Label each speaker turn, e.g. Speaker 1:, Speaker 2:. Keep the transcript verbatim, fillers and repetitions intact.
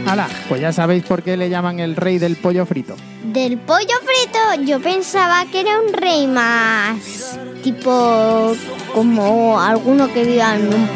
Speaker 1: ¡Hala! Pues ya sabéis por qué le llaman el rey del pollo frito.
Speaker 2: ¿Del pollo frito? Yo pensaba que era un rey más tipo como alguno que viva en un